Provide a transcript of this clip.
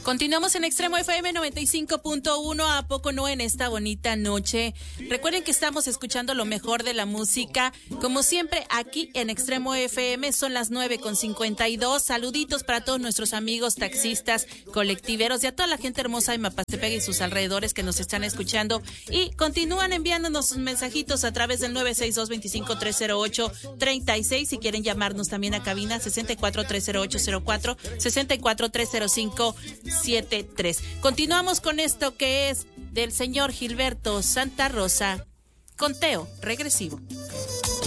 Continuamos en Extremo FM 95.1, ¿a poco no en esta bonita noche? Recuerden que estamos escuchando lo mejor de la música, como siempre aquí en Extremo FM, son las 9:52. Saluditos para todos nuestros amigos taxistas, colectiveros y a toda la gente hermosa de Mapastepec y sus alrededores que nos están escuchando y continúan enviándonos sus mensajitos a través del 962-25-308-36. Si quieren llamarnos también a cabina 64-308-04, 64-305-73. Continuamos con esto que es del señor Gilberto Santa Rosa, conteo regresivo.